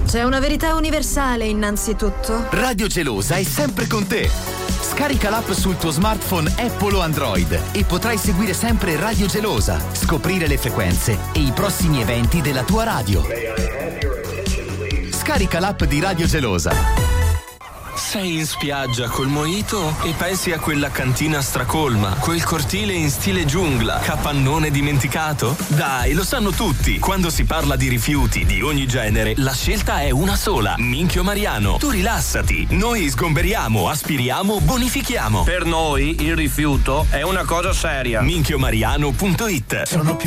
C'è una verità universale innanzitutto. Radio Gelosa è sempre con te. Scarica l'app sul tuo smartphone Apple o Android e potrai seguire sempre Radio Gelosa, scoprire le frequenze e i prossimi eventi della tua radio. Scarica l'app di Radio Gelosa. Sei in spiaggia col mojito e pensi a quella cantina stracolma, quel cortile in stile giungla, capannone dimenticato? Dai, lo sanno tutti. Quando si parla di rifiuti di ogni genere, la scelta è una sola: Minchio Mariano. Tu rilassati. Noi sgomberiamo, aspiriamo, bonifichiamo. Per noi il rifiuto è una cosa seria. minchiomariano.it. Sono più